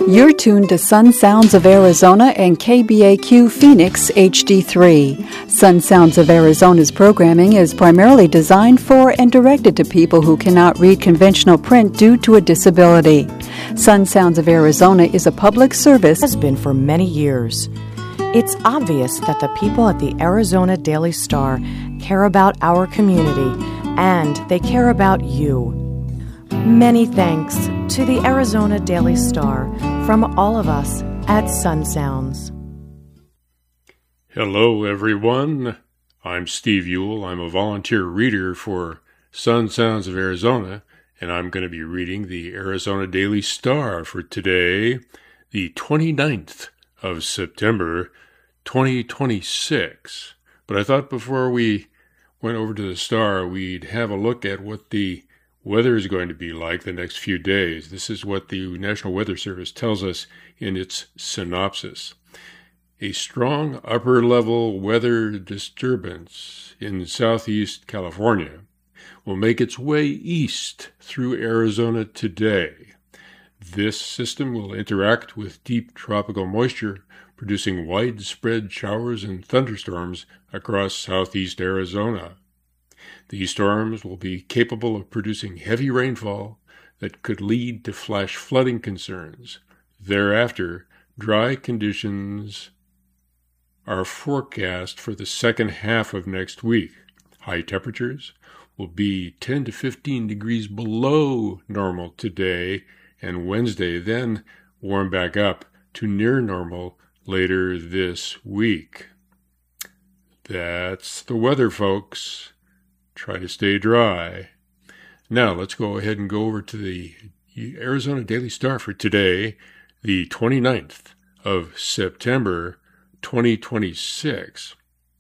You're tuned to Sun Sounds of Arizona and KBAQ Phoenix HD3. Sun Sounds of Arizona's programming is primarily designed for and directed to people who cannot read conventional print due to a disability. Sun Sounds of Arizona is a public service. Has been for many years. It's obvious that the people at the Arizona Daily Star care about our community, and they care about you. Many thanks to the Arizona Daily Star from all of us at Sun Sounds. Hello, everyone. I'm Steve Ewell. I'm a volunteer reader for Sun Sounds of Arizona, and I'm going to be reading the Arizona Daily Star for today, the 29th of September, 2026. But I thought before we went over to the Star, we'd have a look at what the weather is going to be like the next few days. This is what the National Weather Service tells us in its synopsis. A strong upper-level weather disturbance in southeast California will make its way east through Arizona today. This system will interact with deep tropical moisture, producing widespread showers and thunderstorms across southeast Arizona. These storms will be capable of producing heavy rainfall that could lead to flash flooding concerns. Thereafter, dry conditions are forecast for the second half of next week. High temperatures will be 10 to 15 degrees below normal today and Wednesday, then warm back up to near normal later this week. That's the weather, folks. Try to stay dry. Now, let's go ahead and go over to the Arizona Daily Star for today, the 29th of September, 2026.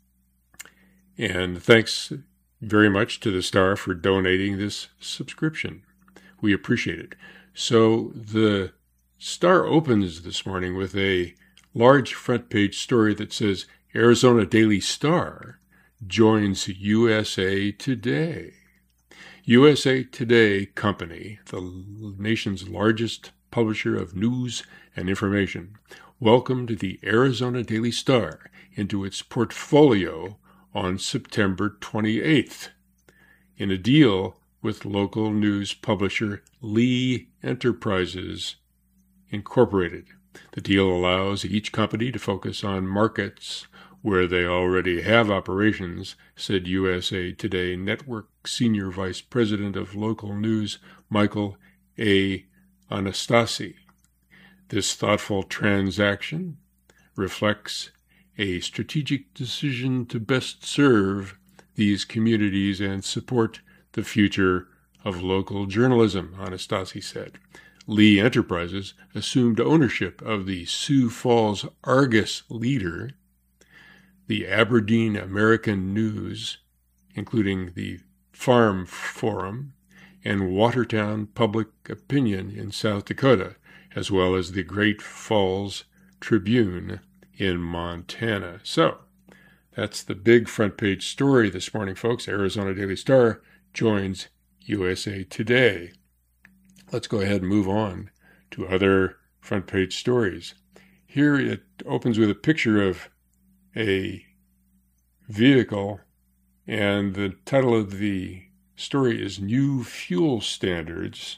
And thanks very much to the Star for donating this subscription. We appreciate it. So the Star opens this morning with a large front page story that says, Arizona Daily Star joins USA Today. USA Today Company, the nation's largest publisher of news and information, welcomed the Arizona Daily Star into its portfolio on September 28th in a deal with local news publisher Lee Enterprises Incorporated. The deal allows each company to focus on markets where they already have operations, said USA Today Network Senior Vice President of Local News, Michael A. Anastasi. This thoughtful transaction reflects a strategic decision to best serve these communities and support the future of local journalism, Anastasi said. Lee Enterprises assumed ownership of the Sioux Falls Argus Leader, the Aberdeen American News, including the Farm Forum, and Watertown Public Opinion in South Dakota, as well as the Great Falls Tribune in Montana. So, that's the big front page story this morning, folks. Arizona Daily Star joins USA Today. Let's go ahead and move on to other front page stories. Here it opens with a picture of a vehicle, and the title of the story is New Fuel Standards.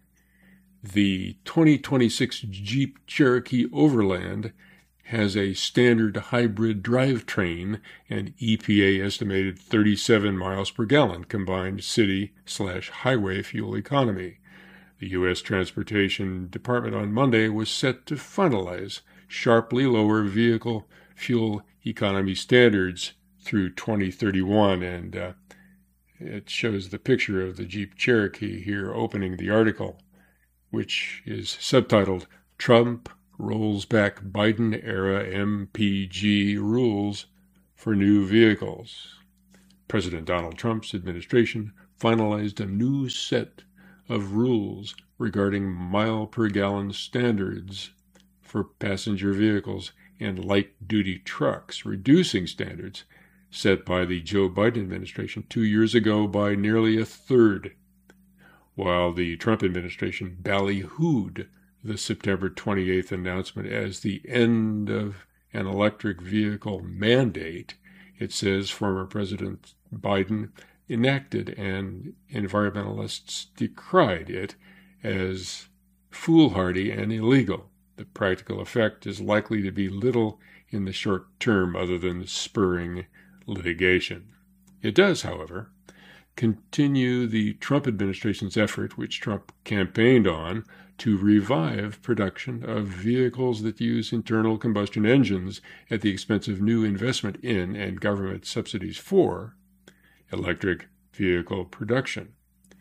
The 2026 Jeep Cherokee Overland has a standard hybrid drivetrain and EPA estimated 37 miles per gallon combined city/highway fuel economy. The U.S. Transportation Department on Monday was set to finalize sharply lower vehicle fuel economy standards through 2031, and it shows the picture of the Jeep Cherokee here opening the article, which is subtitled, Trump Rolls Back Biden-Era MPG Rules for New Vehicles. President Donald Trump's administration finalized a new set of rules regarding mile-per-gallon standards for passenger vehicles and light-duty trucks, reducing standards set by the Joe Biden administration 2 years ago by nearly a third, while the Trump administration ballyhooed the September 28th announcement as the end of an electric vehicle mandate. It says former President Biden enacted and environmentalists decried it as foolhardy and illegal. The practical effect is likely to be little in the short term other than spurring litigation. It does, however, continue the Trump administration's effort, which Trump campaigned on, to revive production of vehicles that use internal combustion engines at the expense of new investment in and government subsidies for electric vehicle production.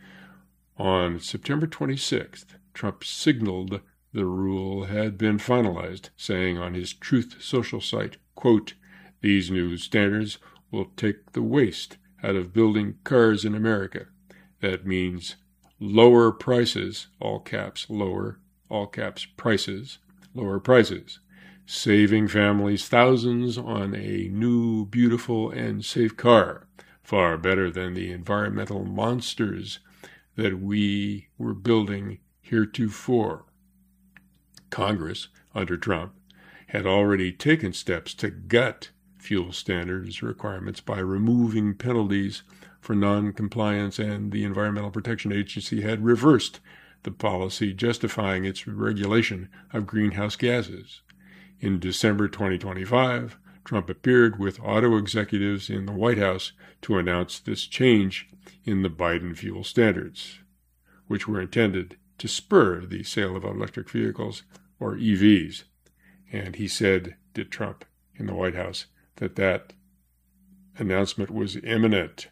On September 26th, Trump signaled the rule had been finalized, saying on his Truth Social site, quote, "These new standards will take the waste out of building cars in America. That means lower prices, all caps lower, all caps prices, lower prices, saving families thousands on a new, beautiful, and safe car, far better than the environmental monsters that we were building heretofore." Congress, under Trump, had already taken steps to gut fuel standards requirements by removing penalties for non-compliance, and the Environmental Protection Agency had reversed the policy justifying its regulation of greenhouse gases. In December 2025, Trump appeared with auto executives in the White House to announce this change in the Biden fuel standards, which were intended to spur the sale of electric vehicles, or EVs. And he said, did Trump, in the White House, that announcement was imminent.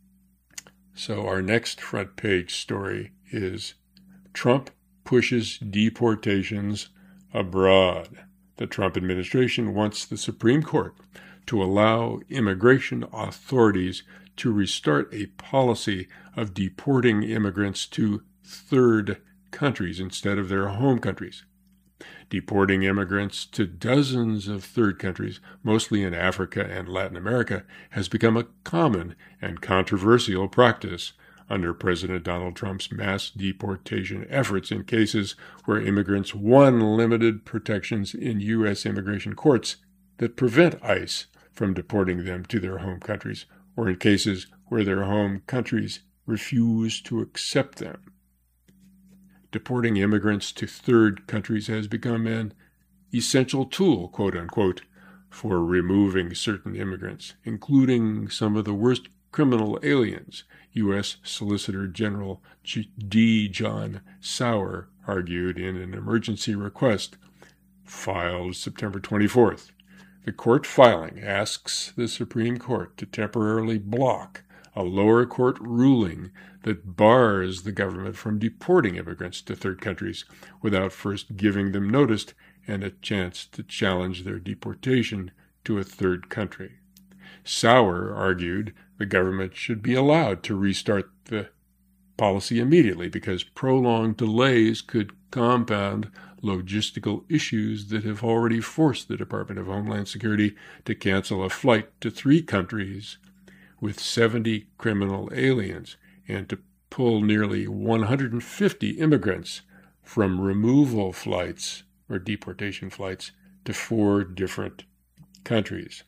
So our next front page story is Trump pushes deportations abroad. The Trump administration wants the Supreme Court to allow immigration authorities to restart a policy of deporting immigrants to third countries instead of their home countries. Deporting immigrants to dozens of third countries, mostly in Africa and Latin America, has become a common and controversial practice under President Donald Trump's mass deportation efforts in cases where immigrants won limited protections in U.S. immigration courts that prevent ICE from deporting them to their home countries, or in cases where their home countries refuse to accept them. Deporting immigrants to third countries has become an essential tool, quote-unquote, for removing certain immigrants, including some of the worst criminal aliens, U.S. Solicitor General D. John Sauer argued in an emergency request filed September 24th. The court filing asks the Supreme Court to temporarily block a lower court ruling that bars the government from deporting immigrants to third countries without first giving them notice and a chance to challenge their deportation to a third country. Sauer argued the government should be allowed to restart the policy immediately because prolonged delays could compound logistical issues that have already forced the Department of Homeland Security to cancel a flight to 3 countries with 70 criminal aliens and to pull nearly 150 immigrants from removal flights or deportation flights to 4 different countries.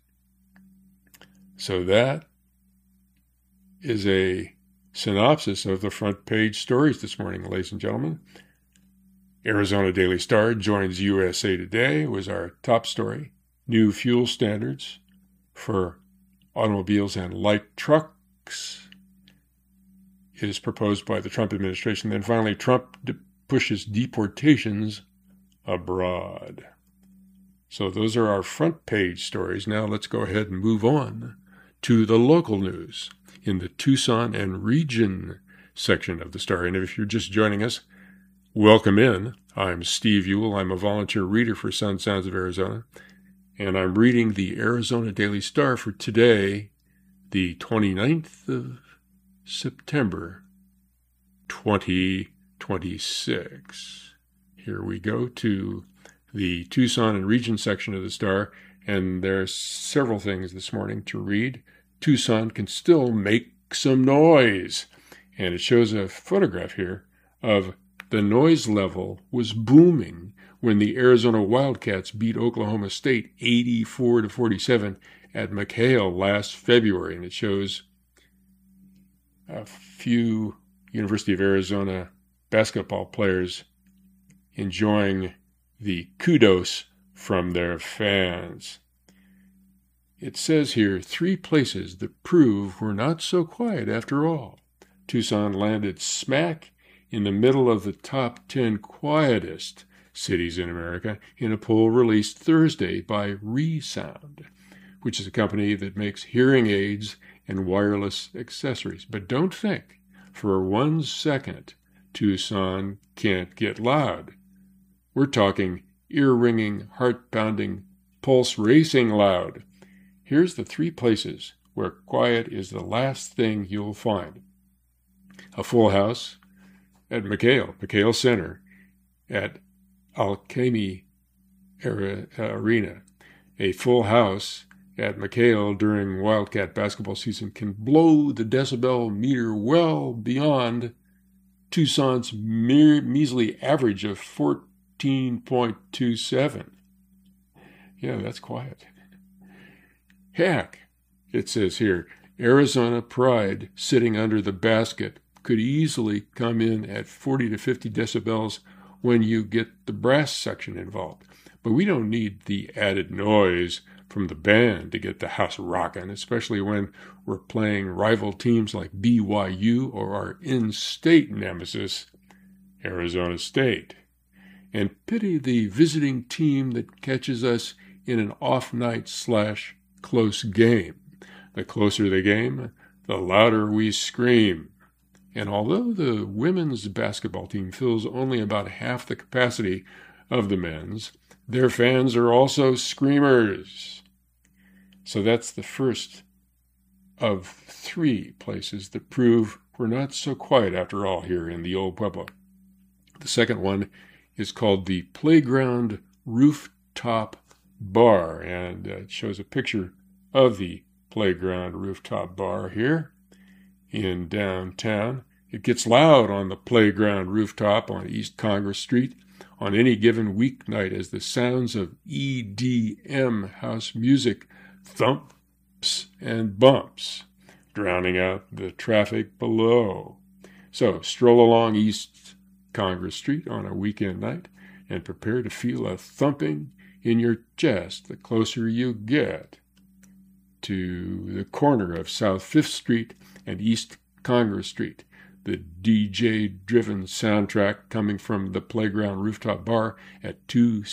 So that is a synopsis of the front page stories this morning, ladies and gentlemen. Arizona Daily Star joins USA Today was our top story. New fuel standards for automobiles and light trucks is proposed by the Trump administration. Then finally, Trump pushes deportations abroad. So those are our front page stories. Now let's go ahead and move on to the local news in the Tucson and region section of the Star. And if you're just joining us, welcome in. I'm Steve Ewell. I'm a volunteer reader for Sun Sounds of Arizona, and I'm reading the Arizona Daily Star for today, the 29th of September, 2026. Here we go to the Tucson and region section of the Star, and there are several things this morning to read. Tucson can still make some noise, and it shows a photograph here of The noise level was booming when the Arizona Wildcats beat Oklahoma State 84-47 at McHale last February, and it shows a few University of Arizona basketball players enjoying the kudos from their fans. It says here, 3 places that prove we're not so quiet after all. Tucson landed smack in the middle of the top 10 quietest cities in America in a poll released Thursday by ReSound, which is a company that makes hearing aids and wireless accessories. But don't think for 1 second Tucson can't get loud. We're talking ear-ringing, heart-pounding, pulse-racing loud. Here's the 3 places where quiet is the last thing you'll find. A full house at McHale Center at Alkami Arena. A full house at McHale during Wildcat basketball season can blow the decibel meter well beyond Tucson's measly average of 14.27. Yeah, that's quiet. Heck, it says here, Arizona Pride sitting under the basket could easily come in at 40 to 50 decibels when you get the brass section involved. But we don't need the added noise from the band to get the house rocking, especially when we're playing rival teams like BYU or our in-state nemesis, Arizona State. And pity the visiting team that catches us in an off-night/close game. The closer the game, the louder we scream. And although the women's basketball team fills only about half the capacity of the men's, their fans are also screamers. So that's the first of 3 places that prove we're not so quiet after all here in the old Pueblo. The second one is called the Playground Rooftop Bar, and it shows a picture of the Playground Rooftop Bar here in downtown. It gets loud on the Playground Rooftop on East Congress Street on any given weeknight as the sounds of EDM house music thumps and bumps, drowning out the traffic below. So stroll along East Congress Street on a weekend night and prepare to feel a thumping in your chest the closer you get to the corner of South 5th Street and East Congress Street. The DJ-driven soundtrack coming from the Playground Rooftop Bar at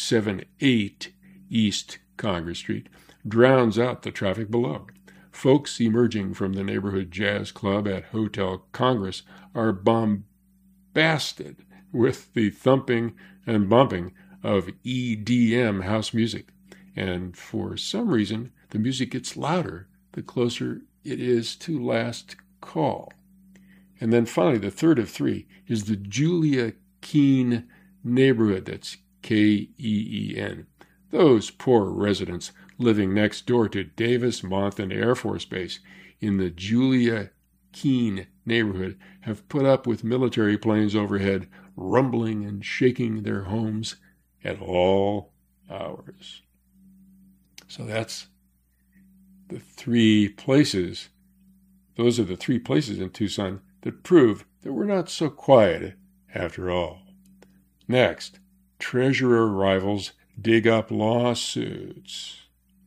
278 East Congress Street drowns out the traffic below. Folks emerging from the neighborhood jazz club at Hotel Congress are bombasted with the thumping and bumping of EDM house music. And for some reason, the music gets louder the closer it is to last call. And then finally, the third of 3 is the Julia Keene neighborhood. That's Keen. Those poor residents living next door to Davis-Monthan Air Force Base in the Julia Keene neighborhood have put up with military planes overhead rumbling and shaking their homes at all hours. So that's the 3 places. Those are the 3 places in Tucson that prove that we're not so quiet after all. Next, treasurer rivals dig up lawsuits.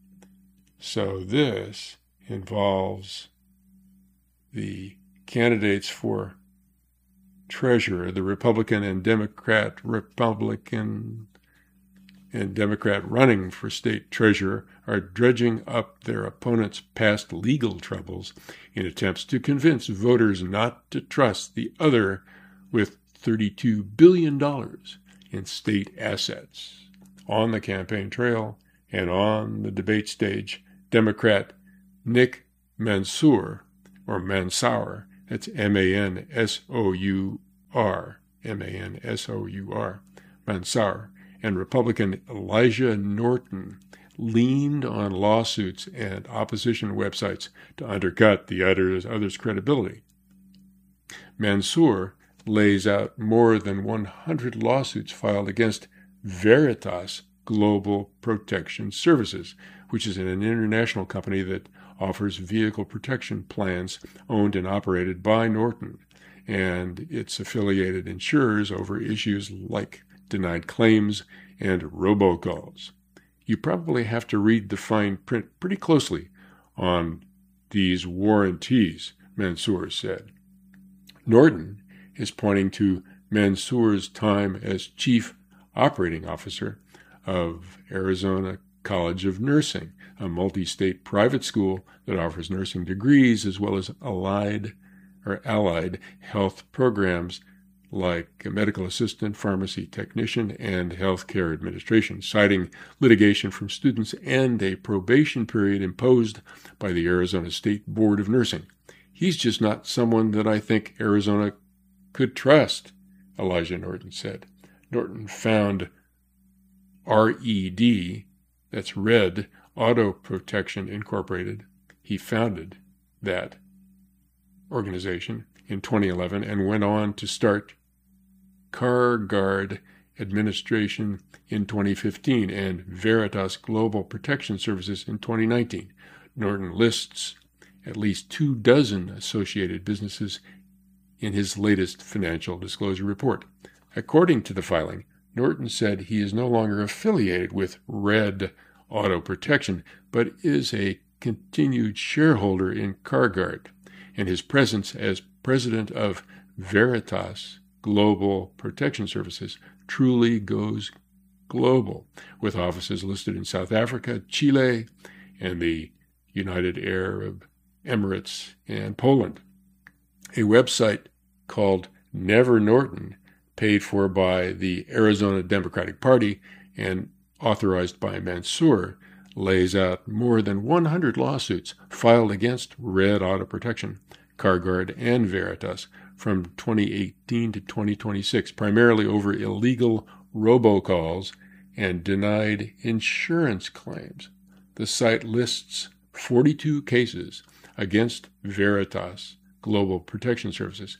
So this involves the candidates for treasurer, the Republican and Democrat running for state treasurer are dredging up their opponents' past legal troubles in attempts to convince voters not to trust the other with $32 billion in state assets. On the campaign trail and on the debate stage, Democrat Nick Mansour, that's M-A-N-S-O-U-R, Mansour, and Republican Elijah Norton leaned on lawsuits and opposition websites to undercut the other's credibility. Mansour lays out more than 100 lawsuits filed against Veritas Global Protection Services, which is an international company that offers vehicle protection plans owned and operated by Norton and its affiliated insurers over issues like denied claims and robocalls. You probably have to read the fine print pretty closely on these warranties, Mansour said. Norton is pointing to Mansour's time as chief operating officer of Arizona College of Nursing, a multi-state private school that offers nursing degrees as well as allied health programs like a medical assistant, pharmacy technician, and healthcare administration, citing litigation from students and a probation period imposed by the Arizona State Board of Nursing. He's just not someone that I think Arizona could trust, Elijah Norton said. Norton found RED, that's Red Auto Protection Incorporated. He founded that organization in 2011 and went on to start CarGuard Administration in 2015 and Veritas Global Protection Services in 2019. Norton lists at least 24 associated businesses in his latest financial disclosure report. According to the filing, Norton said he is no longer affiliated with Red Auto Protection, but is a continued shareholder in CarGuard, and his presence as president of Veritas Global Protection Services truly goes global, with offices listed in South Africa, Chile, and the United Arab Emirates and Poland. A website called Never Norton, paid for by the Arizona Democratic Party and authorized by Mansour, lays out more than 100 lawsuits filed against Red Auto Protection, CarGuard, and Veritas from 2018 to 2026, primarily over illegal robocalls and denied insurance claims. The site lists 42 cases against Veritas Global Protection Services,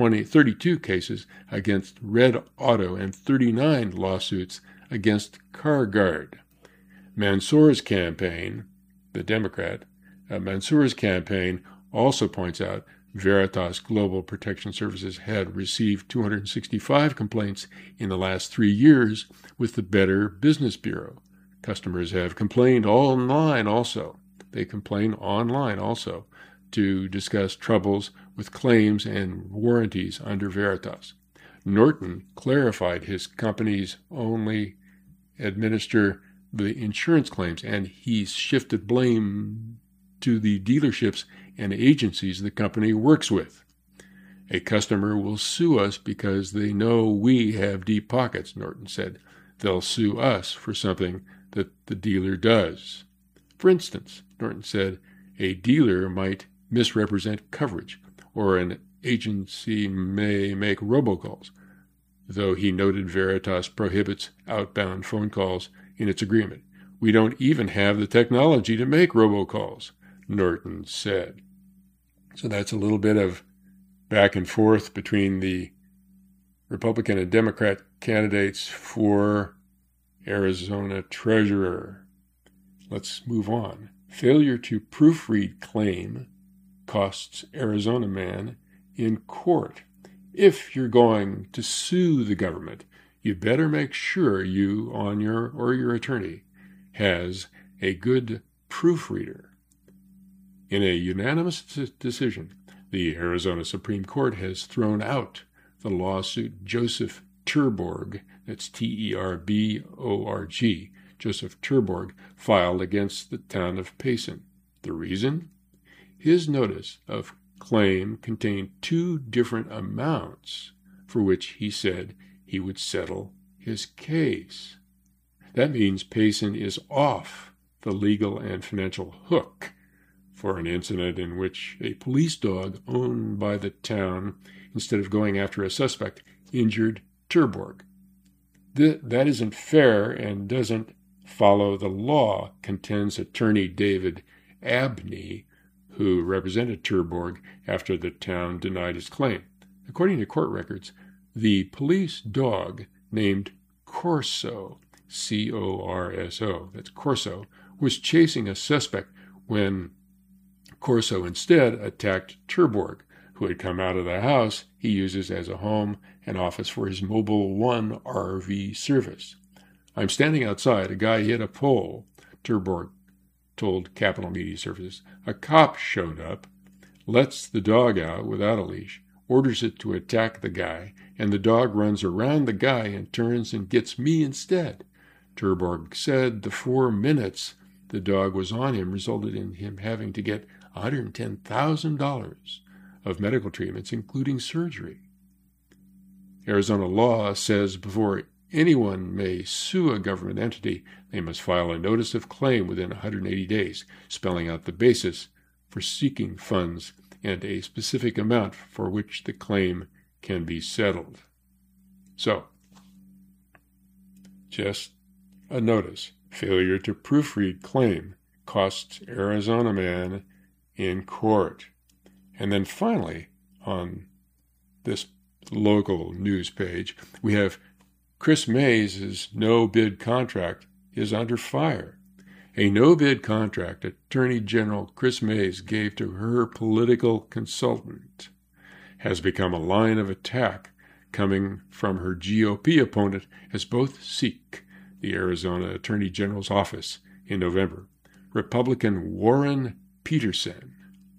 32 cases against Red Auto, and 39 lawsuits against CarGuard. Mansour's campaign, the Democrat, Mansour's campaign also points out Veritas Global Protection Services had received 265 complaints in the last 3 years with the Better Business Bureau. Customers have complained online also. They complain online also to discuss troubles with claims and warranties under Veritas. Norton clarified his companies only administer the insurance claims, and he shifted blame to the dealerships and agencies the company works with. A customer will sue us because they know we have deep pockets, Norton said. They'll sue us for something that the dealer does. For instance, Norton said, a dealer might misrepresent coverage, or an agency may make robocalls, though he noted Veritas prohibits outbound phone calls in its agreement. We don't even have the technology to make robocalls, Norton said. So that's a little bit of back and forth between the Republican and Democrat candidates for Arizona treasurer. Let's move on. Failure to proofread claim costs Arizona man in court. If you're going to sue the government, you better make sure you or your attorney has a good proofreader. In a unanimous decision, the Arizona Supreme Court has thrown out the lawsuit Joseph Terborg, that's Terborg, Joseph Terborg, filed against the town of Payson. The reason? His notice of claim contained 2 different amounts for which he said he would settle his case. That means Payson is off the legal and financial hook for an incident in which a police dog owned by the town, instead of going after a suspect, injured Terborg. That isn't fair and doesn't follow the law, contends attorney David Abney, who represented Terborg after the town denied his claim. According to court records, the police dog named Corso, C-O-R-S-O, that's Corso, was chasing a suspect when Corso instead attacked Terborg, who had come out of the house he uses as a home and office for his Mobil 1 RV service. "I'm standing outside. A guy hit a pole," Terborg told Capital Media Services. "A cop showed up, lets the dog out without a leash, orders it to attack the guy, and the dog runs around the guy and turns and gets me instead." Terborg said the 4 minutes the dog was on him resulted in him having to get $110,000 of medical treatments, including surgery. Arizona law says before anyone may sue a government entity, they must file a notice of claim within 180 days, spelling out the basis for seeking funds and a specific amount for which the claim can be settled. So, just a notice. Failure to proofread claim costs Arizona man in court. And then finally, on this local news page, we have Chris Mays' no-bid contract is under fire. A no-bid contract Attorney General Chris Mays gave to her political consultant has become a line of attack coming from her GOP opponent as both seek the Arizona Attorney General's office in November. Republican Warren Peterson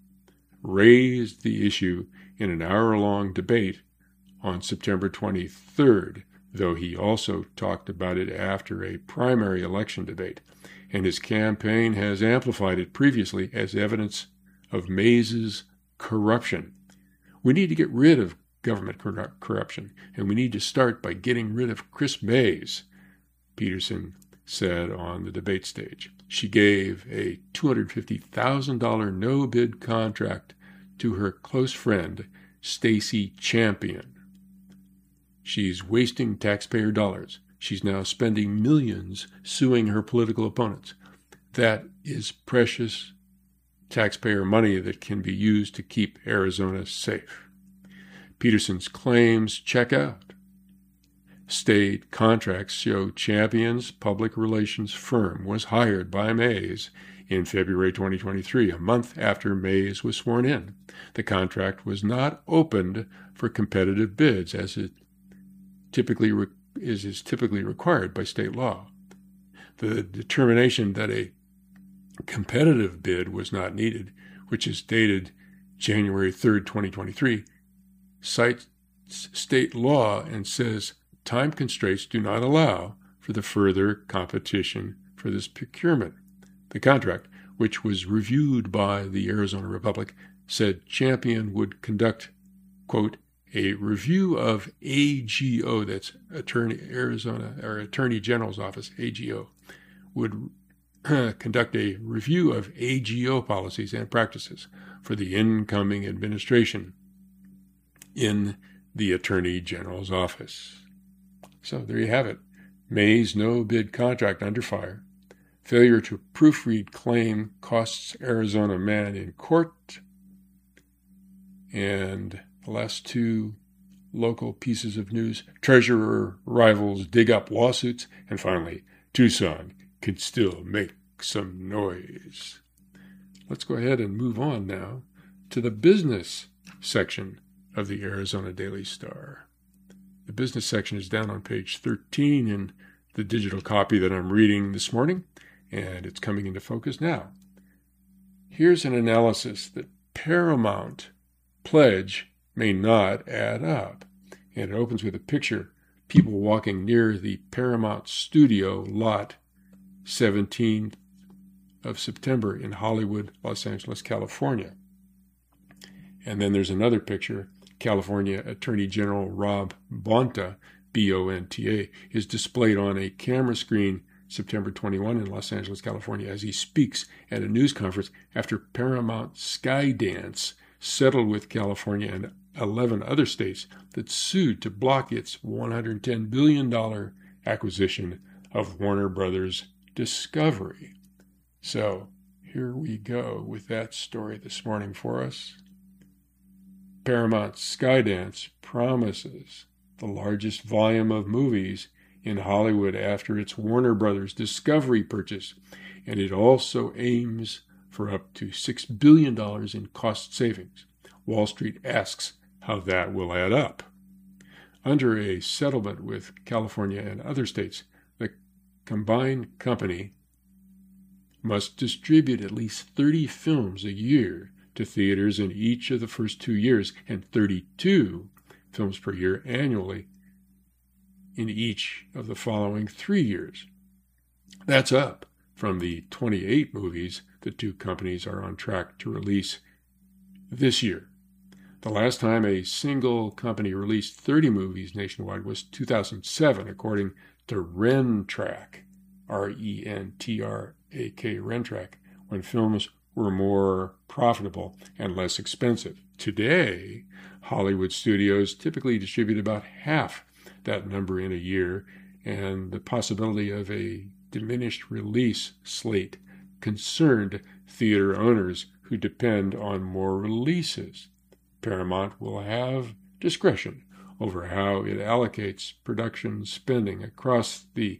raised the issue in an hour-long debate on September 23rd, though he also talked about it after a primary election debate, and his campaign has amplified it previously as evidence of Mays' corruption. We need to get rid of government corruption, and we need to start by getting rid of Chris Mays, Peterson said on the debate stage. She gave a $250,000 no-bid contract to her close friend, Stacey Champion. She's wasting taxpayer dollars. She's now spending millions suing her political opponents. That is precious taxpayer money that can be used to keep Arizona safe. Peterson's claims check out. State contracts show Champion's public relations firm was hired by Mays in February 2023, a month after Mays was sworn in. The contract was not opened for competitive bids, as it typically is typically required by state law. The determination that a competitive bid was not needed, which is dated January 3rd, 2023, cites state law and says time constraints do not allow for the further competition for this procurement. The contract, which was reviewed by the Arizona Republic, said Champion would conduct, quote, a review of AGO, that's Attorney General's Office, AGO, would conduct a review of AGO policies and practices for the incoming administration in the Attorney General's office. So there you have it. Mays' no-bid contract under fire. Failure to proofread claim costs Arizona man in court. And the last two local pieces of news: treasurer rivals dig up lawsuits. And finally, Tucson can still make some noise. Let's go ahead and move on now to the business section of the Arizona Daily Star. The business section is down on page 13 in the digital copy that I'm reading this morning, and it's coming into focus now. Here's an analysis that Paramount pledge may not add up. And it opens with a picture, people walking near the Paramount studio lot 17th of September in Hollywood, Los Angeles, California. And then there's another picture, California Attorney General Rob Bonta, B-O-N-T-A, is displayed on a camera screen September 21 in Los Angeles, California, as he speaks at a news conference after Paramount Skydance settled with California and 11 other states that sued to block its $110 billion acquisition of Warner Brothers Discovery. So here we go with that story this morning for us. Paramount's Skydance promises the largest volume of movies in Hollywood after its Warner Brothers Discovery purchase, and it also aims for up to $6 billion in cost savings. Wall Street asks how that will add up. Under a settlement with California and other states, the combined company must distribute at least 30 films a year to theaters in each of the first 2 years and 32 films per year annually in each of the following 3 years. That's up from the 28 movies the two companies are on track to release this year. The last time a single company released 30 movies nationwide was 2007, according to Rentrack, R-E-N-T-R-A-K, Rentrack, when films were more profitable and less expensive. Today, Hollywood studios typically distribute about half that number in a year, and the possibility of a diminished release slate concerned theater owners who depend on more releases. Paramount will have discretion over how it allocates production spending across the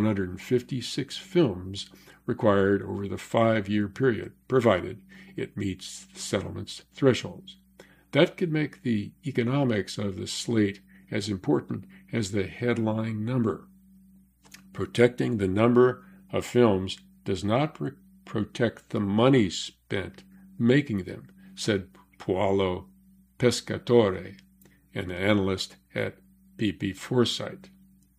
156 films required over the 5-year period, provided it meets the settlement's thresholds. That could make the economics of the slate as important as the headline number. Protecting the number of films does not protect the money spent making them, said Paolo Pescatore, an analyst at PP Foresight.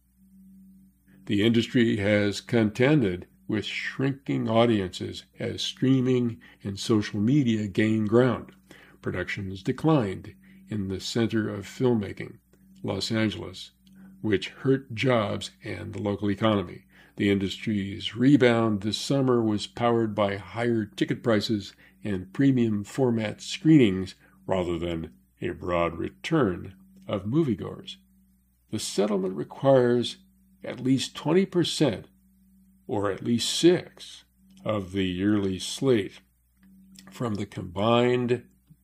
The industry has contended with shrinking audiences as streaming and social media gain ground. Productions declined in the center of filmmaking, Los Angeles, which hurt jobs and the local economy. The industry's rebound this summer was powered by higher ticket prices and premium format screenings rather than a broad return of moviegoers. The settlement requires at least 20%, or at least 6%, of the yearly slate from the combined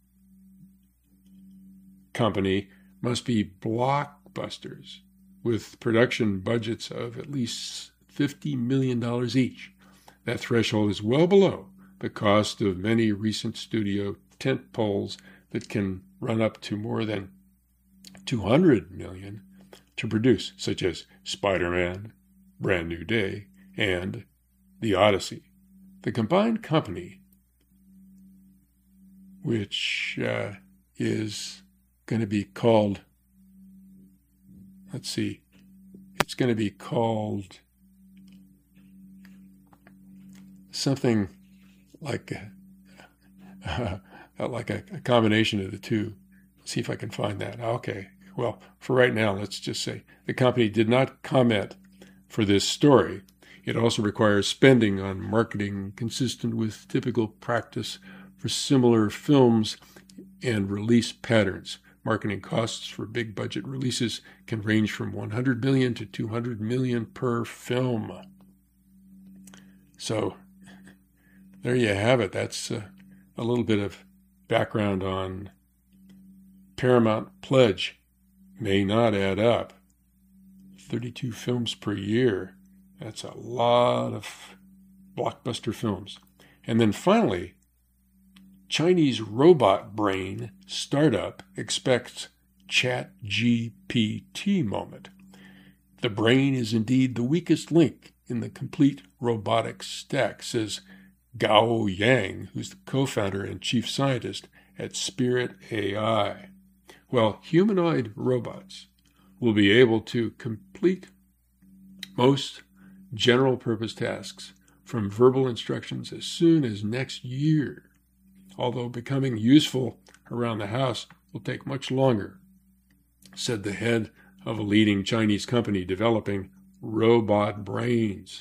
company must be blockbusters with production budgets of at least $50 million each. That threshold is well below the cost of many recent studio tentpoles that can run up to more than $200 million to produce, such as Spider-Man, Brand New Day, and The Odyssey. The combined company, which is going to be called, it's going to be called something like a combination of the two. Let's see if I can find that. Okay. Well, for right now, let's just say the company did not comment for this story. It also requires spending on marketing consistent with typical practice for similar films and release patterns. Marketing costs for big budget releases can range from $100 million to $200 million per film. So there you have it. That's a little bit of background on Paramount Pledge. May not add up. 32 films per year. That's a lot of blockbuster films. And then finally, Chinese robot brain startup expects ChatGPT moment. The brain is indeed the weakest link in the complete robotics stack, says Gao Yang, who's the co-founder and chief scientist at Spirit AI. Well, humanoid robots will be able to complete most general-purpose tasks from verbal instructions as soon as next year, although becoming useful around the house will take much longer, said the head of a leading Chinese company developing robot brains.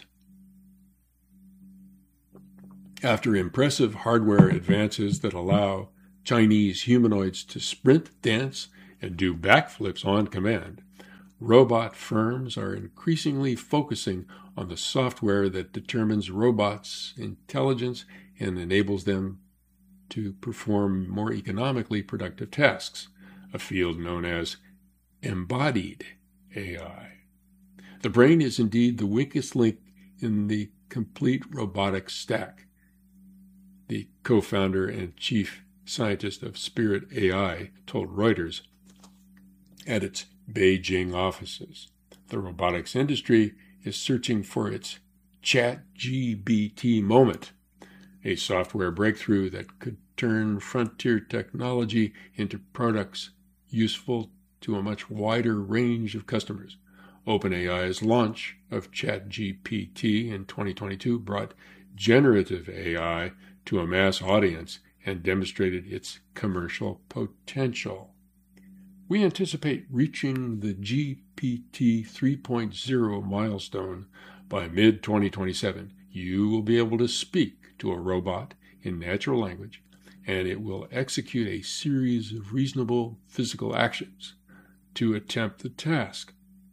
After impressive hardware advances that allow Chinese humanoids to sprint, dance, and do backflips on command, robot firms are increasingly focusing on the software that determines robots' intelligence and enables them to perform more economically productive tasks, a field known as embodied AI. The brain is indeed the weakest link in the complete robotics stack. The co-founder and chief scientist of Spirit AI told Reuters at its Beijing offices. The robotics industry is searching for its ChatGPT moment, a software breakthrough that could turn frontier technology into products useful to a much wider range of customers. OpenAI's launch of ChatGPT in 2022 brought generative AI to a mass audience and demonstrated its commercial potential. We anticipate reaching the GPT 3.0 milestone by mid-2027. You will be able to speak to a robot in natural language, and it will execute a series of reasonable physical actions to attempt the task.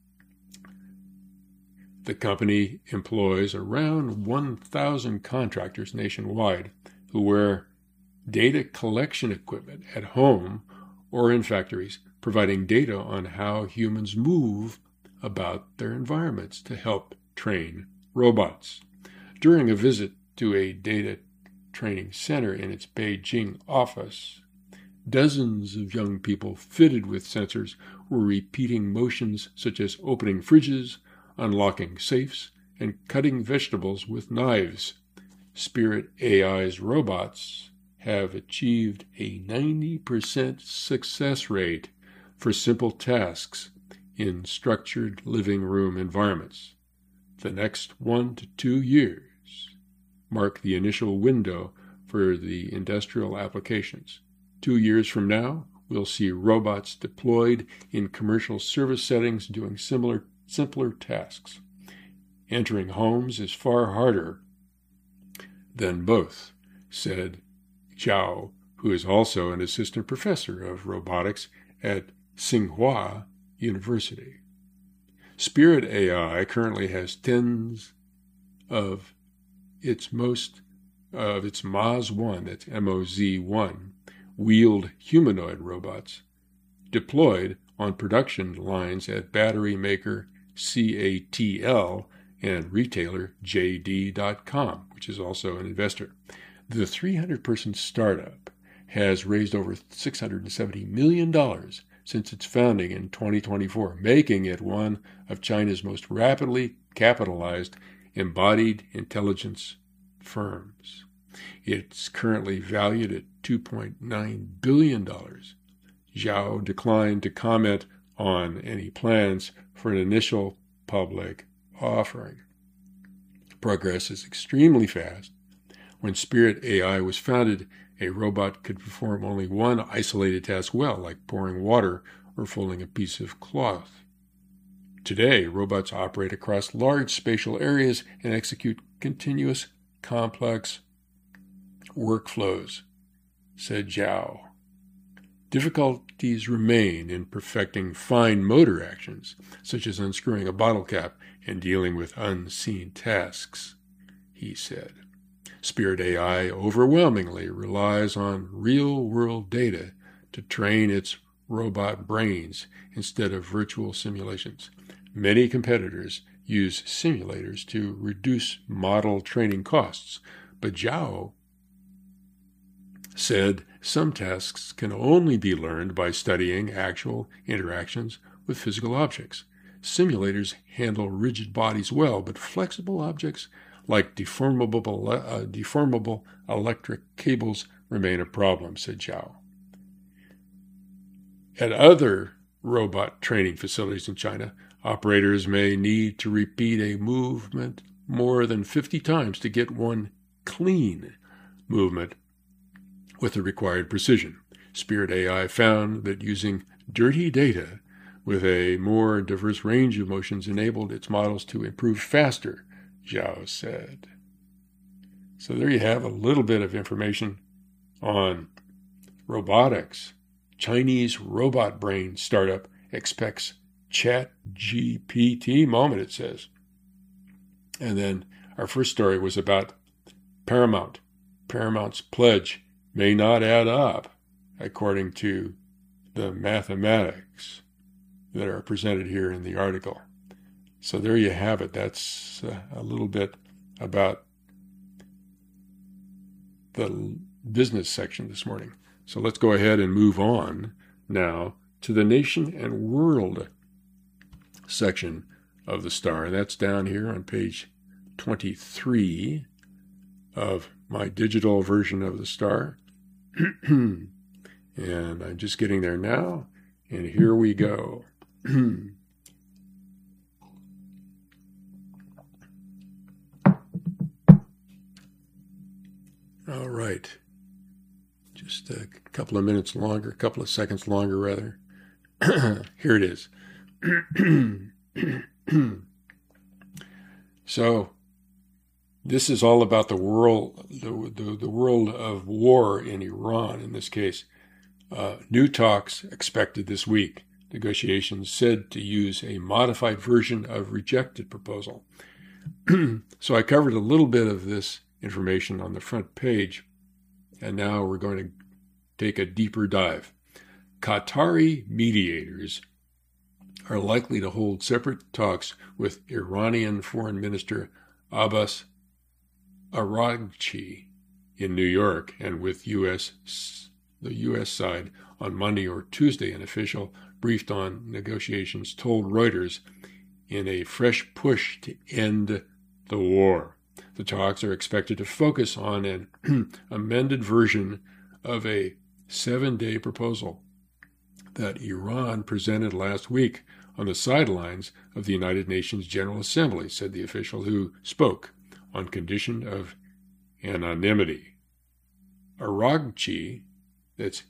The company employs around 1,000 contractors nationwide who wear data collection equipment at home or in factories, providing data on how humans move about their environments to help train robots. During a visit to a data training center in its Beijing office, dozens of young people fitted with sensors were repeating motions such as opening fridges, unlocking safes, and cutting vegetables with knives. Spirit AI's robots have achieved a 90% success rate for simple tasks in structured living room environments. The next 1 to 2 years mark the initial window for the industrial applications. 2 years from now, we'll see robots deployed in commercial service settings doing simpler tasks. Entering homes is far harder than both, said Zhao, who is also an assistant professor of robotics at Tsinghua University. Spirit AI currently has tens of its MOZ-1, that's MOZ-1, wheeled humanoid robots deployed on production lines at battery maker CATL and retailer JD.com, which is also an investor. The 300-person startup has raised over $670 million since its founding in 2024, making it one of China's most rapidly capitalized embodied intelligence firms. It's currently valued at $2.9 billion. Zhao declined to comment on any plans for an initial public offering. Progress is extremely fast. When Spirit AI was founded, a robot could perform only one isolated task well, like pouring water or folding a piece of cloth. Today, robots operate across large spatial areas and execute continuous, complex workflows, said Zhao. Difficulties remain in perfecting fine motor actions, such as unscrewing a bottle cap and dealing with unseen tasks, he said. Spirit AI overwhelmingly relies on real-world data to train its robot brains instead of virtual simulations. Many competitors use simulators to reduce model training costs, but Zhao said some tasks can only be learned by studying actual interactions with physical objects. Simulators handle rigid bodies well, but flexible objects like deformable electric cables remain a problem, said Zhao. At other robot training facilities in China, operators may need to repeat a movement more than 50 times to get one clean movement with the required precision. Spirit AI found that using dirty data with a more diverse range of motions enabled its models to improve faster, Zhao said. So there you have a little bit of information on robotics. Chinese robot brain startup expects ChatGPT moment, it says. And then our first story was about Paramount. Paramount's pledge may not add up according to the mathematics that are presented here in the article. So there you have it. That's a little bit about the business section this morning. So let's go ahead and move on now to the nation and world section of the Star. And that's down here on page 23 of my digital version of the Star. And I'm just getting there now. And here we go. All right. Just a couple of minutes longer, a couple of seconds longer, rather. Here it is. So, this is all about the world, the world of war in Iran, in this case. New talks expected this week. Negotiations said to use a modified version of rejected proposal. So I covered a little bit of this information on the front page, and now we're going to take a deeper dive. Qatari mediators are likely to hold separate talks with Iranian Foreign Minister Abbas Araghchi in New York and with the U.S. side on Monday or Tuesday. An official briefed on negotiations told Reuters in a fresh push to end the war. The talks are expected to focus on an amended version of a 7-day proposal that Iran presented last week on the sidelines of the United Nations General Assembly, said the official who spoke on condition of anonymity. Araghchi, that's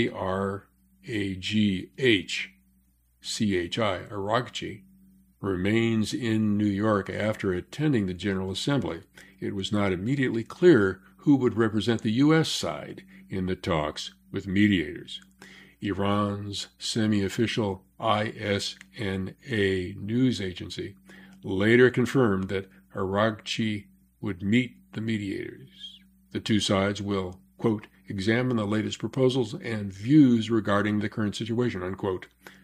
A-R-A-G-H-C-H-I, Araghchi, remains in New York after attending the General Assembly. It was not immediately clear who would represent the U.S. side in the talks with mediators. Iran's semi-official ISNA news agency later confirmed that Araghchi would meet the mediators. The two sides will, quote, examine the latest proposals and views regarding the current situation, unquote,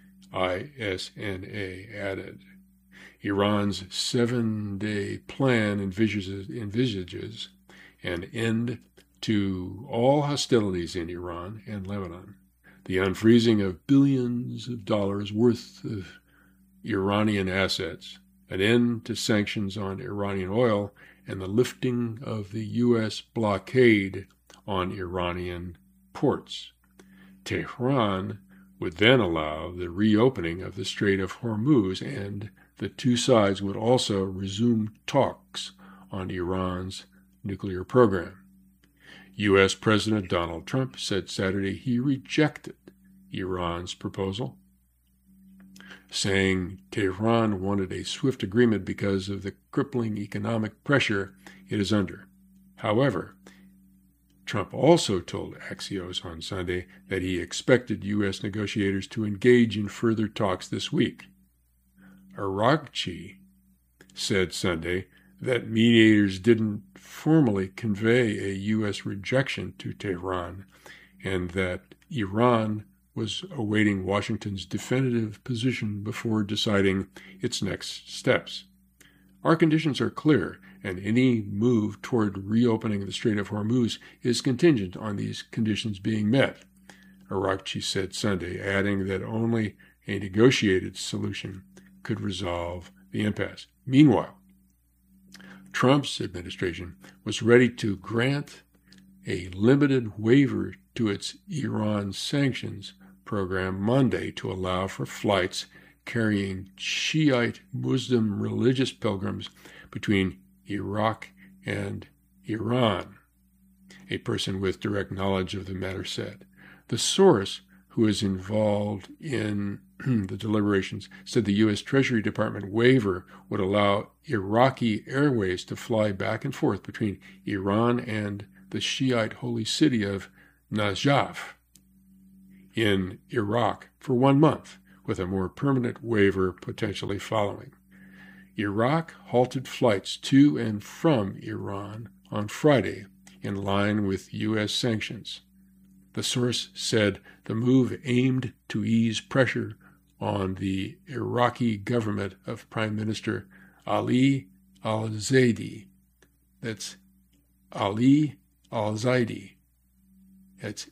ISNA added. Iran's 7-day plan envisages an end to all hostilities in Iran and Lebanon, the unfreezing of billions of dollars worth of Iranian assets, an end to sanctions on Iranian oil, and the lifting of the U.S. blockade on Iranian ports. Tehran would then allow the reopening of the Strait of Hormuz, and the two sides would also resume talks on Iran's nuclear program. U.S. President Donald Trump said Saturday he rejected Iran's proposal, saying Tehran wanted a swift agreement because of the crippling economic pressure it is under. However, Trump also told Axios on Sunday that he expected U.S. negotiators to engage in further talks this week. Araghchi said Sunday that mediators didn't formally convey a U.S. rejection to Tehran and that Iran was awaiting Washington's definitive position before deciding its next steps. Our conditions are clear, and any move toward reopening the Strait of Hormuz is contingent on these conditions being met, Araghchi said Sunday, adding that only a negotiated solution could resolve the impasse. Meanwhile, Trump's administration was ready to grant a limited waiver to its Iran sanctions program Monday to allow for flights carrying Shiite Muslim religious pilgrims between Iraq and Iran, a person with direct knowledge of the matter said. The source, who is involved in the deliberations, said the U.S. Treasury Department waiver would allow Iraqi Airways to fly back and forth between Iran and the Shiite holy city of Najaf in Iraq for 1 month, with a more permanent waiver potentially following. Iraq halted flights to and from Iran on Friday in line with U.S. sanctions. The source said the move aimed to ease pressure on the Iraqi government of Prime Minister Ali al-Zaidi. That's Ali al-Zaidi. That's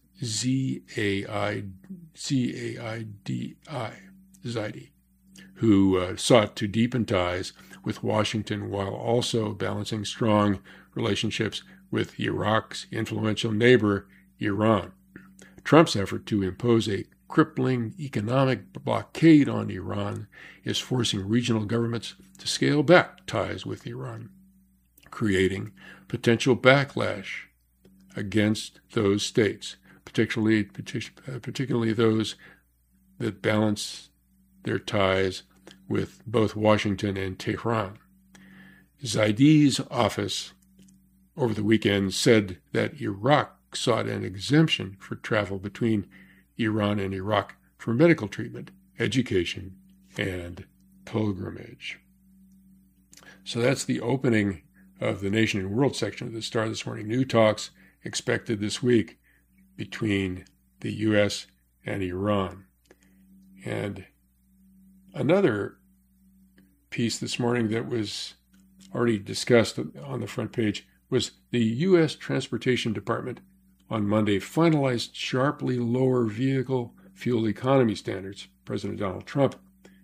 Z-A-I-D-I, Zaidi, who sought to deepen ties with Washington while also balancing strong relationships with Iraq's influential neighbor, Iran. Trump's effort to impose a crippling economic blockade on Iran is forcing regional governments to scale back ties with Iran, creating potential backlash against those states, particularly those that balance their ties with both Washington and Tehran. Zaidi's office over the weekend said that Iraq sought an exemption for travel between Iran and Iraq for medical treatment, education, and pilgrimage. So that's the opening of the Nation and World section of the Star this morning. New talks expected this week between the U.S. and Iran. And another piece this morning that was already discussed on the front page was the U.S. Transportation Department on Monday finalized sharply lower vehicle fuel economy standards. President Donald Trump's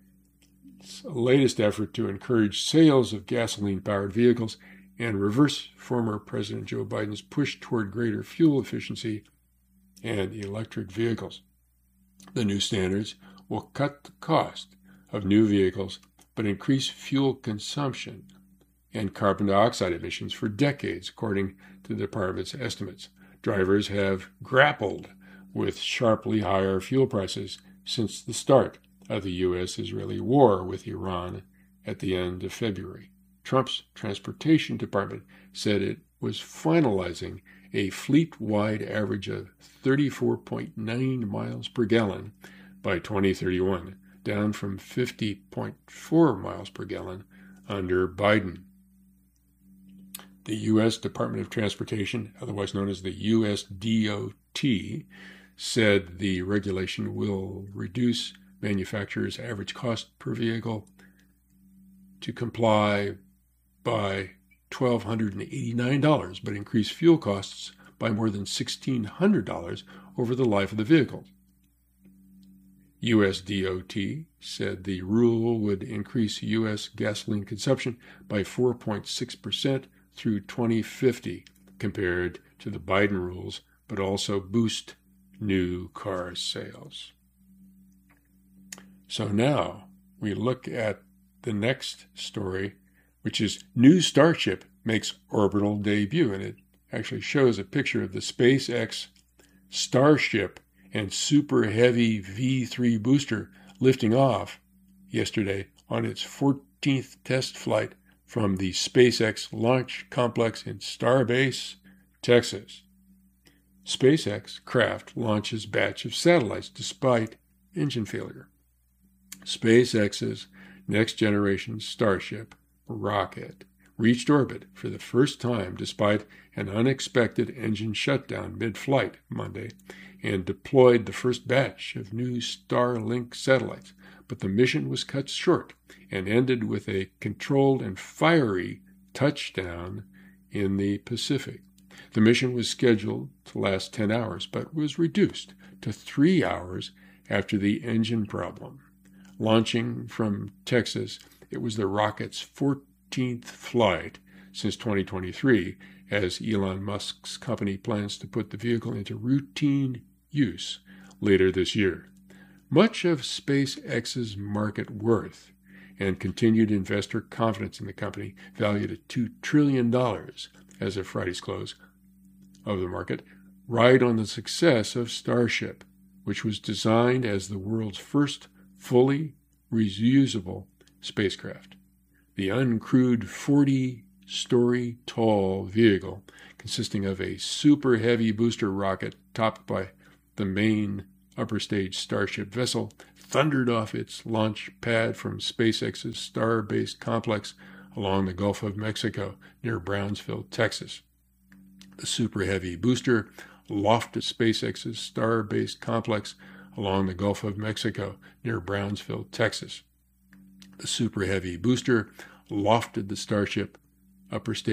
latest effort to encourage sales of gasoline-powered vehicles and reverse former President Joe Biden's push toward greater fuel efficiency and electric vehicles. The new standards will cut the cost of new vehicles but increase fuel consumption and carbon dioxide emissions for decades, according to the department's estimates. Drivers have grappled with sharply higher fuel prices since the start of the U.S.-Israeli war with Iran at the end of February. Trump's Transportation Department said it was finalizing a fleet-wide average of 34.9 miles per gallon by 2031, down from 50.4 miles per gallon under Biden. The U.S. Department of Transportation, otherwise known as the USDOT, said the regulation will reduce manufacturers' average cost per vehicle to comply by $1,289, but increase fuel costs by more than $1,600 over the life of the vehicle. USDOT said the rule would increase U.S. gasoline consumption by 4.6% through 2050 compared to the Biden rules, but also boost new car sales. So now we look at the next story, which is new Starship makes orbital debut, and it actually shows a picture of the SpaceX Starship and Super Heavy V3 booster lifting off yesterday on its 14th test flight from the SpaceX launch complex in Starbase, Texas. SpaceX craft launches batch of satellites despite engine failure. SpaceX's next-generation Starship rocket reached orbit for the first time despite an unexpected engine shutdown mid-flight Monday and deployed the first batch of new Starlink satellites, but the mission was cut short and ended with a controlled and fiery touchdown in the Pacific. The mission was scheduled to last 10 hours, but was reduced to 3 hours after the engine problem. Launching from Texas, it was the rocket's 14th flight since 2023, as Elon Musk's company plans to put the vehicle into routine use later this year. Much of SpaceX's market worth and continued investor confidence in the company, valued at $2 trillion as of Friday's close of the market, ride on the success of Starship, which was designed as the world's first fully reusable spacecraft. The uncrewed 40-story tall vehicle, consisting of a super heavy booster rocket topped by the main upper stage Starship vessel, thundered off its launch pad from SpaceX's Starbase complex along the Gulf of Mexico near Brownsville, Texas. The Super Heavy booster lofted SpaceX's star-based complex along the Gulf of Mexico near Brownsville, Texas. The Super Heavy booster lofted the Starship upper stage